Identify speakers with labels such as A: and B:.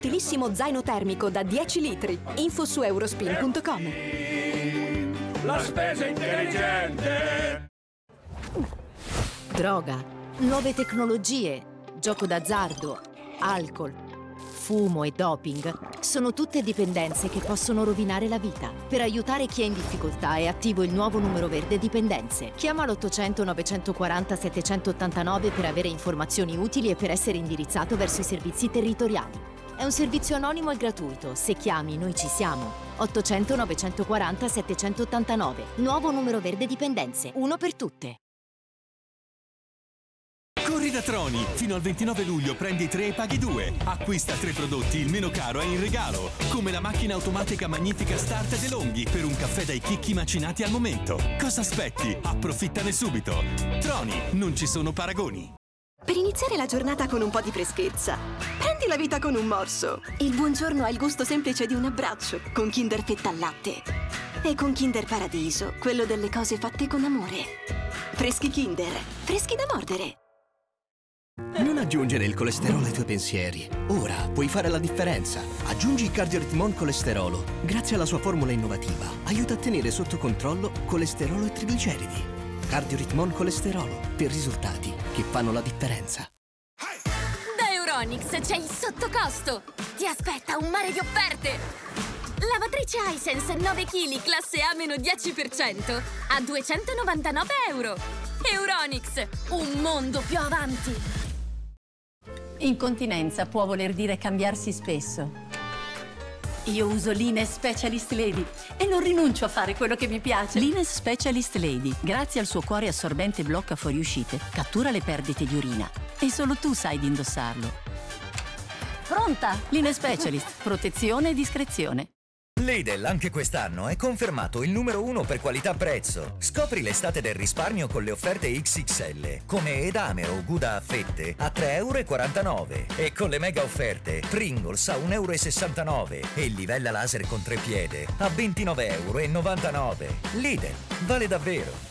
A: Utilissimo zaino termico da 10 litri. Info su eurospin.com.
B: La spesa intelligente.
C: Droga, nuove tecnologie, gioco d'azzardo, alcol, fumo e doping sono tutte dipendenze che possono rovinare la vita. Per aiutare chi è in difficoltà è attivo il nuovo numero verde dipendenze. Chiama l'800 940 789 per avere informazioni utili e per essere indirizzato verso i servizi territoriali. È un servizio anonimo e gratuito. Se chiami, noi ci siamo. 800 940 789. Nuovo numero verde dipendenze. Uno per tutte.
D: Corri da Troni! Fino al 29 luglio prendi 3 e paghi 2. Acquista 3 prodotti, il meno caro è in regalo. Come la macchina automatica Magnifica Start DeLonghi per un caffè dai chicchi macinati al momento. Cosa aspetti? Approfittane subito! Troni, non ci sono paragoni.
A: Per iniziare la giornata con un po' di freschezza, prendi la vita con un morso. Il buongiorno ha il gusto semplice di un abbraccio con Kinder Fetta al latte. E con Kinder Paradiso, quello delle cose fatte con amore. Freschi Kinder, freschi da mordere.
E: Non aggiungere il colesterolo ai tuoi pensieri. Ora puoi fare la differenza. Aggiungi Cardioritmon Colesterolo. Grazie alla sua formula innovativa, aiuta a tenere sotto controllo colesterolo e trigliceridi. Cardioritmon Colesterolo, per risultati che fanno la differenza.
F: Da Euronics c'è il sottocosto! Ti aspetta un mare di offerte! Lavatrice Hisense 9 kg classe A-10% a €299. Euronics, un mondo più avanti!
G: Incontinenza può voler dire cambiarsi spesso. Io uso l'Ines Specialist Lady e non rinuncio a fare quello che mi piace. L'Ines Specialist Lady, grazie al suo cuore assorbente blocca fuoriuscite, cattura le perdite di urina. E solo tu sai di indossarlo. Pronta? L'Ines Specialist, protezione e discrezione.
H: Lidl anche quest'anno è confermato il numero 1 per qualità-prezzo. Scopri l'estate del risparmio con le offerte XXL, come edame o Gouda a fette a €3,49 e con le mega offerte Pringles a €1,69 e il livella laser con 3 piede a €29,99. Lidl, vale davvero!